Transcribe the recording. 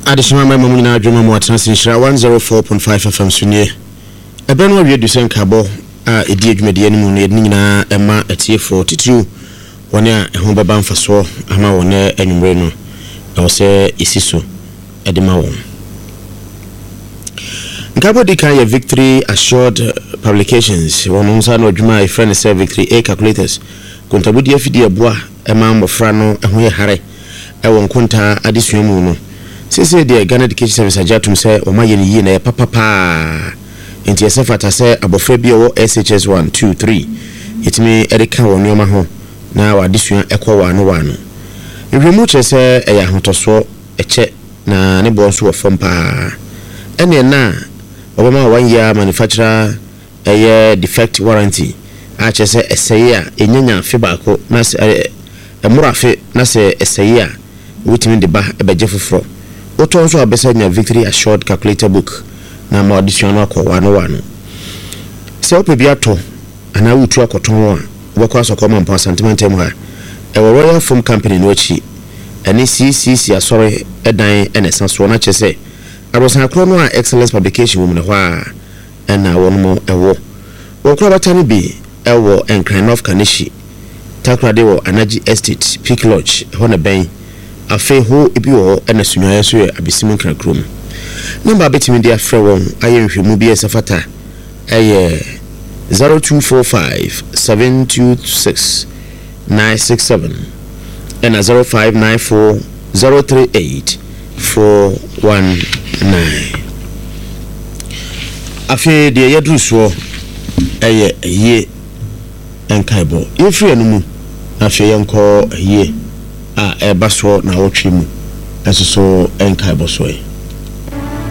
additional member Muna Juma Moatans in Shra 104.5 FM Sunye. A Benwa Redu Sen Cabo, a dear Median Nina, Emma at T42, one year a home ban for so, Ama one year and Reno, or say Isiso, Edimawon. Cabo de Kaya Victory Assured Publications, one on San Juma, a friend say Victory A calculators, Contabudi Fidia Bois, a man of Frano, and we Harry, a one conta additional. Sisi de Ghana Education Service ajatum say o maye ni na papa enti esefata say abofra bi o SHS 1 2 3 itimi edika won nyoma ho na wadesua ekọ wano ehwemu che say eya hotoso eche na ne bo nso wo fompa ene na obama 1 year manufacturer defect warranty a che say eseye a enyanya fe baako na emurafe na say eseye a witimi de ba ebeje foforo Oto nso abesanya Victory Assured calculator book na ma audition akọ wano se opebi ato ana wutu akoton a wobekọ asokọ man sentiment em ha e Royal Foam Company no achi ene CCC asore edan ene sanso na chese arosan akro no a excellence publication wo mu ne ho a ena won mo ewo wokra batani bi ewo Enkran of Kanishi takrade wo Energy Estate Peak Lodge ho na ben afe ho ebi wo ena sunyoya so abisimu krakrom number betimi dia frɛ won ayenhwemu bi esafata 0245 726 967 ena 0594 038 419 afe de yadruso ye enkaibo ifri anumu afe yenko ye a ebaso na wotwe mu eso so enkaibo so